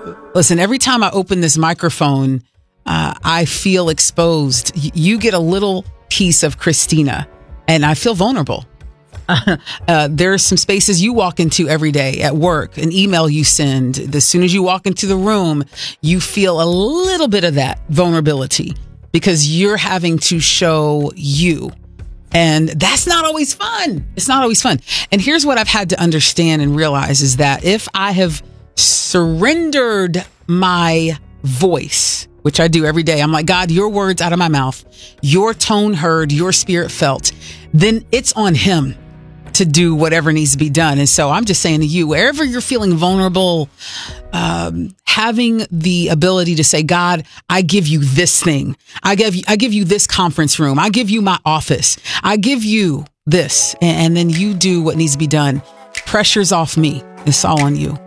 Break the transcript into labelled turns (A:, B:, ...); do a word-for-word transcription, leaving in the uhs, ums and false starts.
A: listen, every time I open this microphone, uh, I feel exposed. Y- you get a little piece of Christina, and I feel vulnerable. Uh, there are some spaces you walk into every day at work, an email you send. As soon as you walk into the room, you feel a little bit of that vulnerability because you're having to show you. And that's not always fun. It's not always fun. And here's what I've had to understand and realize is that if I have surrendered my voice, which I do every day, I'm like, God, your words out of my mouth, your tone heard, your spirit felt, then it's on him to do whatever needs to be done. And so I'm just saying to you, wherever you're feeling vulnerable, um, having the ability to say, God, I give you this thing. I give you, I give you this conference room. I give you my office. I give you this. And, and then you do what needs to be done. Pressure's off me. It's all on you.